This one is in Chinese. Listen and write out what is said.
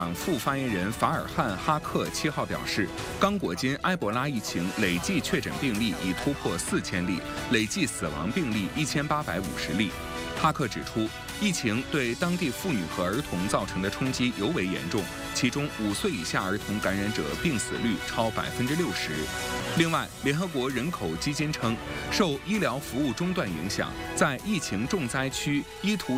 副发言人法尔汉·哈克7号表示，刚果金埃博拉疫情累计确诊病例已突破4000例，累计死亡病例1850例。哈克指出，疫情对当地妇女和儿童造成的冲击尤为严重，其中5岁以下儿童感染者病死率超60%。另外，联合国人口基金称，受医疗服务中断影响，在疫情重灾区伊图